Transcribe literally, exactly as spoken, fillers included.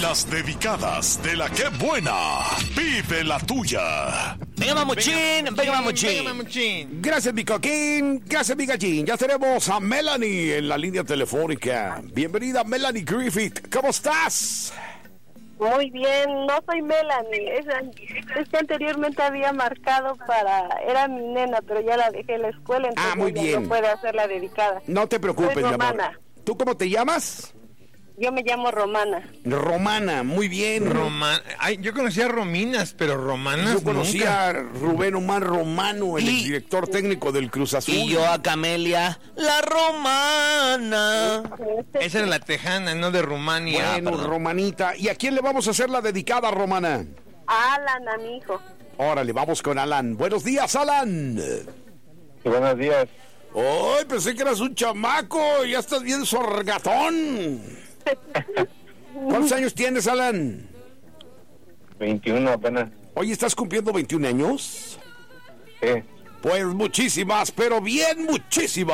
Las dedicadas de la que buena. Vive la tuya. Venga, mamuchín, venga, mamuchín. Venga, mamuchín. Gracias, mi coquín. Gracias, mi gallín. Ya tenemos a Melanie en la línea telefónica. Bienvenida, Melanie Griffith. ¿Cómo estás? Muy bien, no soy Melanie. Es, es que anteriormente había marcado para... Era mi nena, pero ya la dejé en la escuela, entonces Ah, muy ya bien. no puede hacer la dedicada. No te preocupes, Soy mi amor. Romana. ¿Tú cómo te llamas? Yo me llamo Romana. Romana, muy bien. Roma... Ay, yo conocía Rominas, pero Romanas Yo conocí nunca. a Rubén Omar Romano, el Y- director técnico del Cruz Azul. Y yo a Camelia, la romana. Esa era la tejana, no de Rumania. Bueno, perdón. Romanita. ¿Y a quién le vamos a hacer la dedicada, Romana? Alan, a mi hijo. Órale, vamos con Alan. Buenos días, Alan. Buenos días. Ay, pensé que eras un chamaco. Ya estás bien sorgatón. ¿Cuántos años tienes, Alan? veintiuno apenas. Oye, ¿estás cumpliendo veintiún años? Sí. Pues muchísimas, pero bien muchísimas.